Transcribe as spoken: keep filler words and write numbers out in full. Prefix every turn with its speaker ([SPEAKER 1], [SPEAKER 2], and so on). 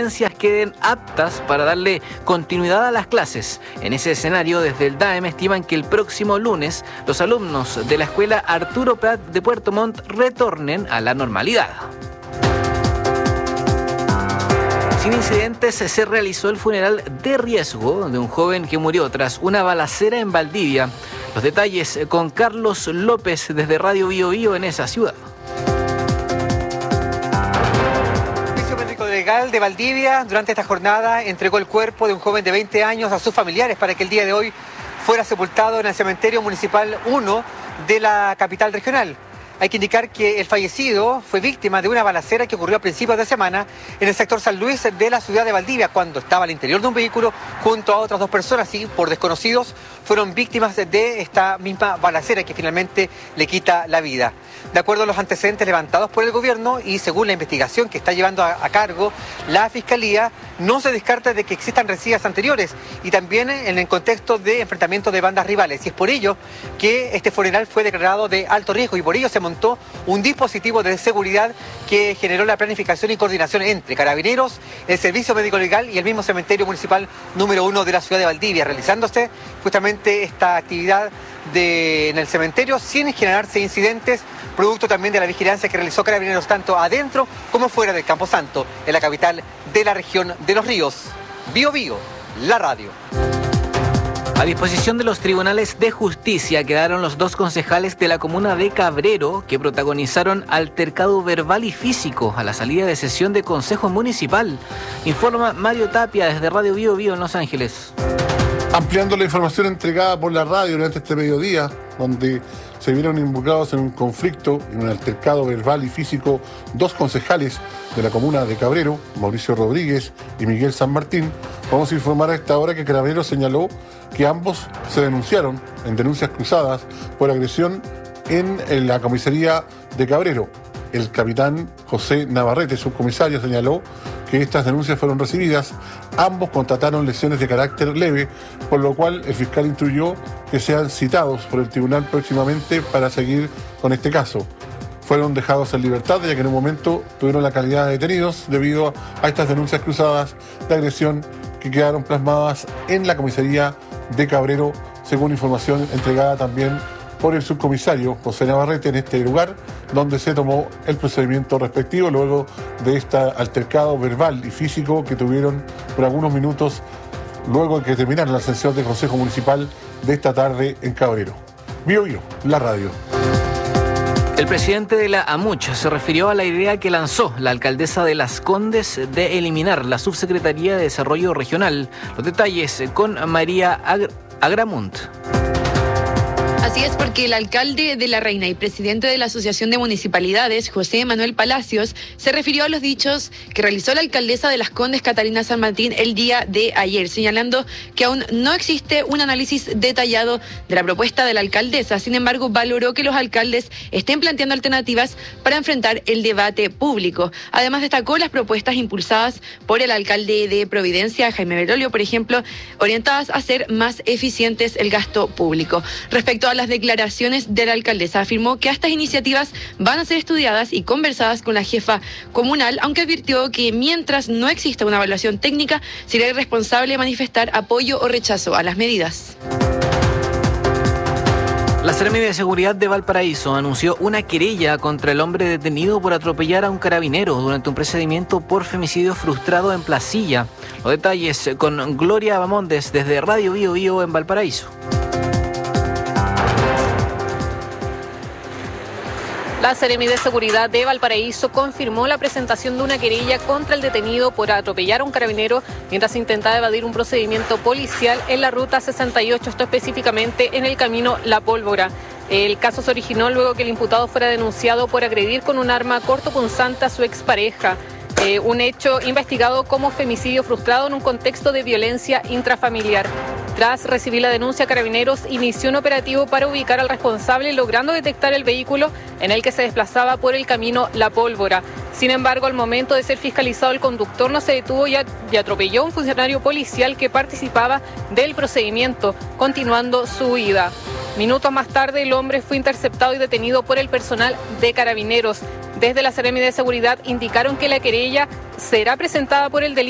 [SPEAKER 1] competencias queden aptas para darle continuidad a las clases. En ese escenario, desde el D A E M estiman que el próximo lunes los alumnos de la escuela Arturo Prat de Puerto Montt retornen a la normalidad. Sin incidentes se realizó el funeral de riesgo de un joven que murió tras una balacera en Valdivia. Los detalles con Carlos López desde Radio Bio Bio en esa ciudad.
[SPEAKER 2] El Servicio Médico Legal de Valdivia durante esta jornada entregó el cuerpo de un joven de veinte años a sus familiares para que el día de hoy fuera sepultado en el Cementerio Municipal uno de la capital regional. Hay que indicar que el fallecido fue víctima de una balacera que ocurrió a principios de semana en el sector San Luis de la ciudad de Valdivia, cuando estaba al interior de un vehículo junto a otras dos personas y por desconocidos fueron víctimas de esta misma balacera que finalmente le quita la vida. De acuerdo a los antecedentes levantados por el gobierno y según la investigación que está llevando a, a cargo la Fiscalía, no se descarta de que existan rencillas anteriores y también en el contexto de enfrentamientos de bandas rivales. Y es por ello que este funeral fue declarado de alto riesgo y por ello se montó un dispositivo de seguridad que generó la planificación y coordinación entre Carabineros, el Servicio Médico Legal y el mismo Cementerio Municipal número uno de la ciudad de Valdivia, realizándose justamente esta actividad de, en el cementerio sin generarse incidentes, producto también de la vigilancia que realizó Carabineros tanto adentro como fuera del Camposanto, en la capital de la región de Los Ríos. Bio Bio, la radio.
[SPEAKER 1] A disposición de los tribunales de justicia quedaron los dos concejales de la comuna de Cabrero que protagonizaron altercado verbal y físico a la salida de sesión de Consejo Municipal. Informa Mario Tapia desde Radio Bio Bio en Los Ángeles.
[SPEAKER 3] Ampliando la información entregada por la radio durante este mediodía, donde se vieron involucrados en un conflicto, en un altercado verbal y físico, dos concejales de la comuna de Cabrero, Mauricio Rodríguez y Miguel San Martín. Vamos a informar a esta hora que Carabineros señaló que ambos se denunciaron en denuncias cruzadas por agresión en, en la comisaría de Cabrero. El capitán José Navarrete, subcomisario, señaló que estas denuncias fueron recibidas. Ambos constataron lesiones de carácter leve, por lo cual el fiscal instruyó que sean citados por el tribunal próximamente para seguir con este caso. Fueron dejados en libertad, ya que en un momento tuvieron la calidad de detenidos debido a estas denuncias cruzadas de agresión que quedaron plasmadas en la comisaría de Cabrero, según información entregada también por el subcomisario José Navarrete en este lugar, donde se tomó el procedimiento respectivo luego de este altercado verbal y físico que tuvieron por algunos minutos luego de que terminara la sesión del Consejo Municipal de esta tarde en Cabrero. Bio Bio, la radio.
[SPEAKER 1] El presidente de la AMUCH se refirió a la idea que lanzó la alcaldesa de Las Condes de eliminar la Subsecretaría de Desarrollo Regional. Los detalles con María Agr- Agramunt.
[SPEAKER 4] Así es, porque el alcalde de La Reina y presidente de la Asociación de Municipalidades, José Manuel Palacios, se refirió a los dichos que realizó la alcaldesa de Las Condes, Catalina San Martín, el día de ayer, señalando que aún no existe un análisis detallado de la propuesta de la alcaldesa. Sin embargo, valoró que los alcaldes estén planteando alternativas para enfrentar el debate público. Además, destacó las propuestas impulsadas por el alcalde de Providencia, Jaime Berolio, por ejemplo, orientadas a hacer más eficientes el gasto público. Respecto a las declaraciones de la alcaldesa, afirmó que estas iniciativas van a ser estudiadas y conversadas con la jefa comunal, aunque advirtió que mientras no exista una evaluación técnica, será irresponsable manifestar apoyo o rechazo a las medidas.
[SPEAKER 1] La Seremi de Seguridad de Valparaíso anunció una querella contra el hombre detenido por atropellar a un carabinero durante un procedimiento por femicidio frustrado en Placilla. Los detalles con Gloria Bamondes desde Radio Bio Bio en Valparaíso.
[SPEAKER 5] La Seremi de Seguridad de Valparaíso confirmó la presentación de una querella contra el detenido por atropellar a un carabinero mientras intentaba evadir un procedimiento policial en la ruta sesenta y ocho, esto específicamente en el camino La Pólvora. El caso se originó luego que el imputado fuera denunciado por agredir con un arma cortopunzante a su expareja. Eh, un hecho investigado como femicidio frustrado en un contexto de violencia intrafamiliar. Tras recibir la denuncia, Carabineros inició un operativo para ubicar al responsable, logrando detectar el vehículo en el que se desplazaba por el camino La Pólvora. Sin embargo, al momento de ser fiscalizado, el conductor no se detuvo y atropelló a un funcionario policial que participaba del procedimiento, continuando su huida. Minutos más tarde, el hombre fue interceptado y detenido por el personal de Carabineros. Desde la Seremi de Seguridad indicaron que la querella será presentada por el delito